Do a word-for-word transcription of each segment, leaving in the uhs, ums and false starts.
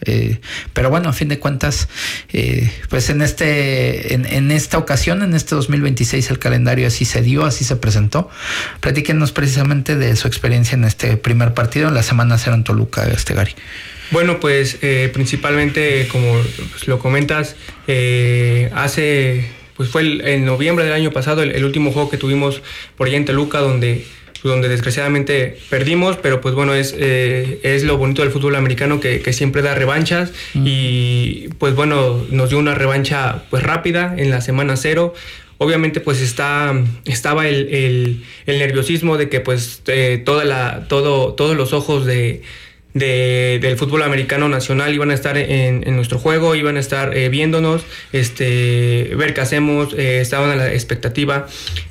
Eh, pero bueno, a fin de cuentas, eh, pues en este, en, en esta ocasión, en este dos mil veintiséis, el calendario así se dio, así se presentó. Platíquenos precisamente de su experiencia en este primer partido en la semana cero en Toluca, este Gary. Bueno, pues eh, principalmente, como pues, lo comentas, eh, hace, pues fue el, en noviembre del año pasado el, el último juego que tuvimos por allá en Toluca, donde donde desgraciadamente perdimos, pero pues bueno, es, eh, es lo bonito del fútbol americano que, que siempre da revanchas, mm. y pues bueno, nos dio una revancha pues rápida en la semana cero. Obviamente pues está, estaba el, el, el nerviosismo de que pues eh, toda la, todo, todos los ojos de De, del fútbol americano nacional iban a estar en, en nuestro juego, iban a estar eh, viéndonos, este, ver qué hacemos, eh, estaban a la expectativa,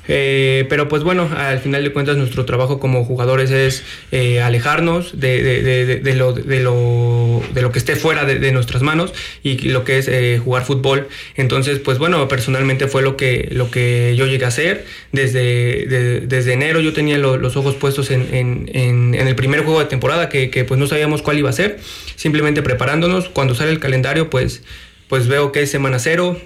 eh, pero pues bueno, al final de cuentas nuestro trabajo como jugadores es eh, alejarnos de, de, de, de, de, lo, de, lo, de lo que esté fuera de, de nuestras manos y lo que es eh, jugar fútbol. Entonces pues bueno, personalmente fue lo que, lo que yo llegué a hacer. Desde, de, desde enero yo tenía lo, los ojos puestos en, en, en, en el primer juego de temporada que, que pues no sabíamos cuál iba a ser, simplemente preparándonos. Cuando sale el calendario pues, pues veo que es semana cero,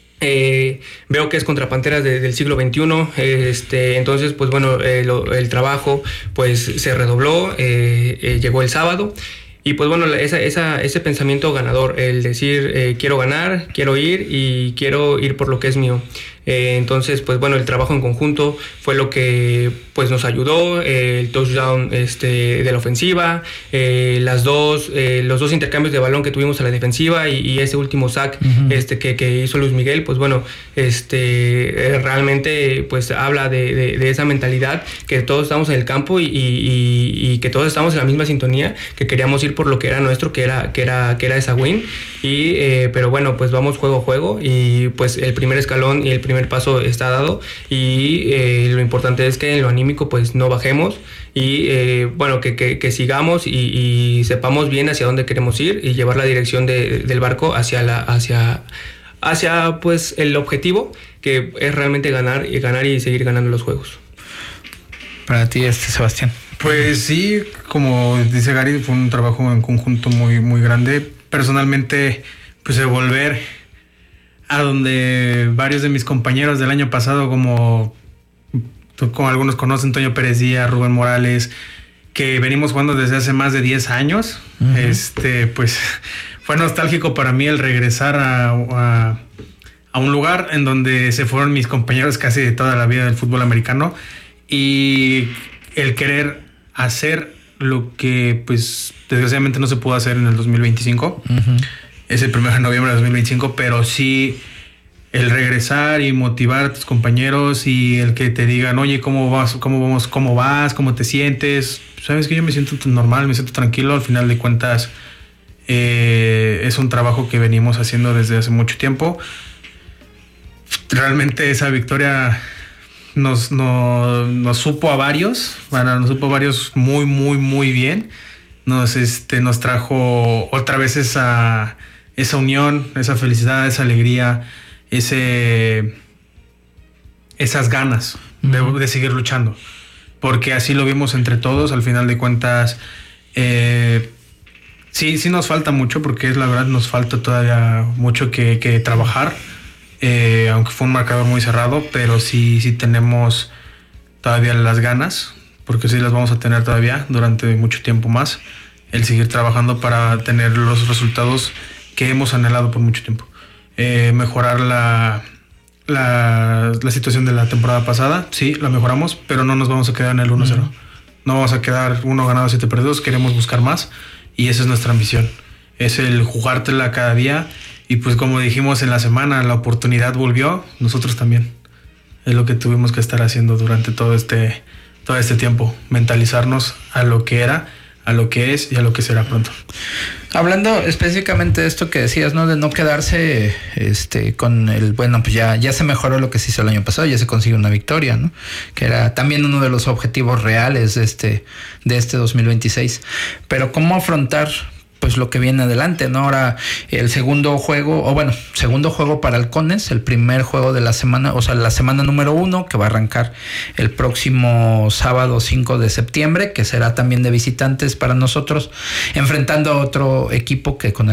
eh, veo que es contra Panteras de, del siglo veintiuno, eh, este, entonces pues bueno, eh, lo, el trabajo pues se redobló, eh, eh, llegó el sábado. Y pues bueno, esa, esa, ese pensamiento ganador, el decir eh, quiero ganar, quiero ir y quiero ir por lo que es mío. Eh, entonces, pues bueno, el trabajo en conjunto fue lo que pues nos ayudó, eh, el touchdown este, de la ofensiva, eh, las dos, eh, los dos intercambios de balón que tuvimos a la defensiva y, y ese último sack uh-huh. este, que, que hizo Luis Miguel, pues bueno, este, eh, realmente pues habla de, de, de esa mentalidad que todos estamos en el campo y, y, y que todos estamos en la misma sintonía, que queríamos ir por lo que era nuestro, que era, que era, que era esa win. Y, eh, pero bueno, pues vamos juego a juego y pues el primer escalón y el primer paso está dado y eh, lo importante es que en lo anímico pues no bajemos y eh, bueno, que, que, que sigamos y, y sepamos bien hacia dónde queremos ir y llevar la dirección de, del barco hacia la hacia hacia pues el objetivo, que es realmente ganar y ganar y seguir ganando los juegos. Para ti, este Sebastián. Pues sí, como dice Gary, fue un trabajo en conjunto muy, muy grande. Personalmente, pues el volver a donde varios de mis compañeros del año pasado, como, como algunos conocen, Toño Pérez Díaz, Rubén Morales, que venimos jugando desde hace más de diez años, uh-huh. este, pues fue nostálgico para mí el regresar a, a, a un lugar en donde se fueron mis compañeros casi de toda la vida del fútbol americano y el querer hacer lo que pues desgraciadamente no se pudo hacer en el dos mil veinticinco. Uh-huh. Es el primero de noviembre de dos mil veinticinco, pero sí el regresar y motivar a tus compañeros y el que te digan, oye, ¿cómo vas? ¿Cómo vamos? ¿Cómo vas? ¿Cómo te sientes? Sabes que yo me siento normal, me siento tranquilo. Al final de cuentas, eh, es un trabajo que venimos haciendo desde hace mucho tiempo. Realmente esa victoria nos, nos, nos supo a varios, bueno, nos supo a varios muy, muy, muy bien. Nos, este, nos trajo otra vez esa, esa unión, esa felicidad, esa alegría, ese, esas ganas de, de seguir luchando. Porque así lo vimos entre todos. Al final de cuentas, eh, sí, sí nos falta mucho, porque es la verdad, nos falta todavía mucho que, que trabajar. Eh, aunque fue un marcador muy cerrado, pero sí, sí tenemos todavía las ganas, porque sí las vamos a tener todavía durante mucho tiempo más, el seguir trabajando para tener los resultados que hemos anhelado por mucho tiempo. Eh, mejorar la, la, la situación de la temporada pasada, sí, la mejoramos, pero no nos vamos a quedar en el uno cero. Uh-huh. No vamos a quedar uno ganado, siete perdidos, queremos buscar más y esa es nuestra ambición. Es el jugártela cada día y pues como dijimos en la semana, la oportunidad volvió, nosotros también. Es lo que tuvimos que estar haciendo durante todo este, todo este tiempo, mentalizarnos a lo que era, a lo que es y a lo que será pronto. Hablando específicamente de esto que decías, ¿no? De no quedarse este con el, bueno, pues ya, ya se mejoró lo que se hizo el año pasado, ya se consiguió una victoria, ¿no? Que era también uno de los objetivos reales de este, de este dos mil veintiséis. Pero ¿cómo afrontar pues lo que viene adelante, ¿no? Ahora el segundo juego, o bueno, segundo juego para Halcones, el primer juego de la semana, o sea, la semana número uno, que va a arrancar el próximo sábado cinco de septiembre, que será también de visitantes para nosotros, enfrentando a otro equipo que con el